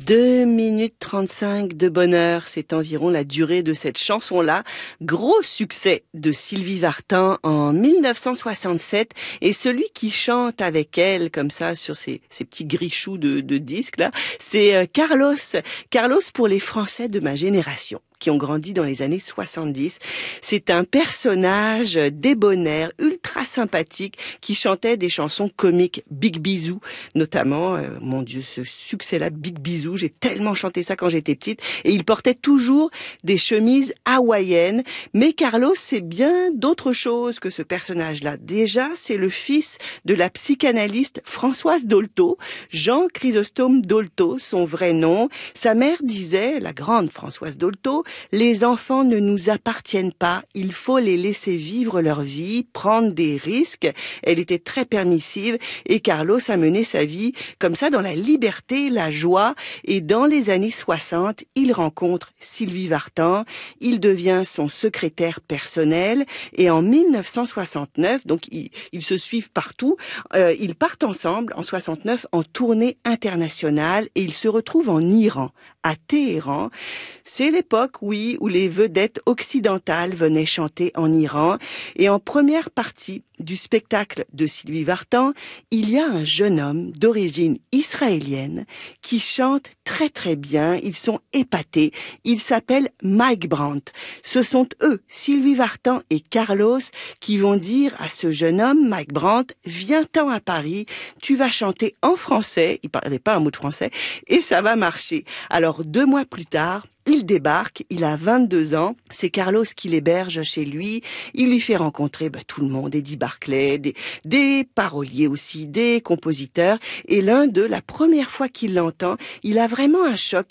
2 minutes 35 de bonheur, c'est environ la durée de cette chanson-là. Gros succès de Sylvie Vartan en 1967 et celui qui chante avec elle comme ça sur ces petits grichoux de disques là, c'est Carlos. Carlos pour les Français de ma génération qui ont grandi dans les années 70. C'est un personnage débonnaire, ultra sympathique, qui chantait des chansons comiques, Big Bisou, notamment, mon Dieu, ce succès-là, Big Bisou, j'ai tellement chanté ça quand j'étais petite, et il portait toujours des chemises hawaïennes, mais Carlos, c'est bien d'autres choses que ce personnage-là. Déjà, c'est le fils de la psychanalyste Françoise Dolto, Jean Chrysostome Dolto, son vrai nom. Sa mère disait, la grande Françoise Dolto, les enfants ne nous appartiennent pas, il faut les laisser vivre leur vie, prendre des risques. Elle était très permissive et Carlos a mené sa vie comme ça dans la liberté, la joie. Et dans les années 60, il rencontre Sylvie Vartan, il devient son secrétaire personnel et en 1969, donc ils se suivent partout, ils partent ensemble en 69 en tournée internationale et ils se retrouvent en Iran, à Téhéran. C'est l'époque, oui, où les vedettes occidentales venaient chanter en Iran. Et en première partie du spectacle de Sylvie Vartan, il y a un jeune homme d'origine israélienne qui chante très très bien. Ils sont épatés. Il s'appelle Mike Brandt. Ce sont eux, Sylvie Vartan et Carlos, qui vont dire à ce jeune homme, Mike Brandt, viens-t'en à Paris, tu vas chanter en français. Il parlait pas un mot de français et ça va marcher. Alors 2 mois plus tard, il débarque, il a 22 ans, c'est Carlos qui l'héberge chez lui, il lui fait rencontrer tout le monde, Eddie Barclay, des paroliers aussi, des compositeurs, et l'un d'eux, la première fois qu'il l'entend, il a vraiment un choc,